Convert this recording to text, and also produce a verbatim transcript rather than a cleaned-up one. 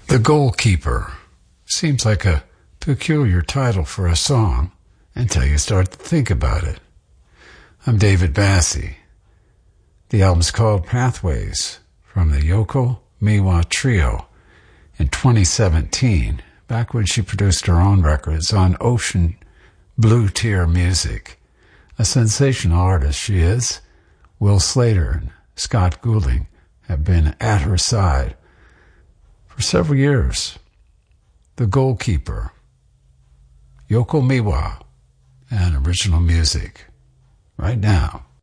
The Goalkeeper seems like a peculiar title for a song until you start to think about it. I'm David Bassie. The album's called Pathways from the Yoko Miwa Trio in twenty seventeen, back when she produced her own records on Ocean Blue Tier Music. A sensational artist she is. Will Slater and Scott Goulding have been at her side for several years. The Goalkeeper, Yoko Miwa, and original music right now.